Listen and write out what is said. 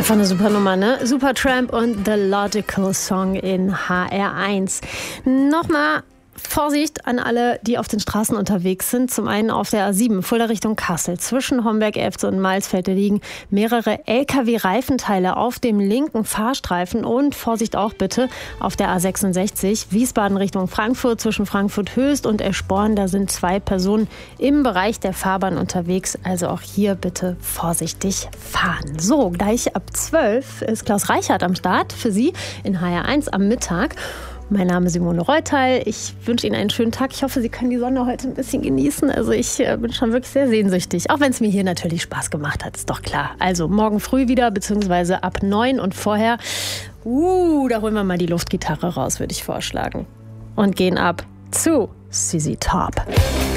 Einfach eine super Nummer, ne? Supertramp und The Logical Song in HR1. Nochmal Vorsicht an alle, die auf den Straßen unterwegs sind. Zum einen auf der A7, Fulda Richtung Kassel. Zwischen Homberg-Efze und Maisfelder liegen mehrere LKW-Reifenteile auf dem linken Fahrstreifen. Und Vorsicht auch bitte auf der A66, Wiesbaden Richtung Frankfurt. Zwischen Frankfurt-Höchst und Eschborn, da sind 2 Personen im Bereich der Fahrbahn unterwegs. Also auch hier bitte vorsichtig fahren. So, gleich ab 12 ist Klaus Reichert am Start für Sie in HR1 am Mittag. Mein Name ist Simone Reuteil. Ich wünsche Ihnen einen schönen Tag. Ich hoffe, Sie können die Sonne heute ein bisschen genießen. Also ich bin schon wirklich sehr sehnsüchtig. Auch wenn es mir hier natürlich Spaß gemacht hat, ist doch klar. Also morgen früh wieder, beziehungsweise ab 9 und vorher. Da holen wir mal die Luftgitarre raus, würde ich vorschlagen. Und gehen ab zu ZZ Top.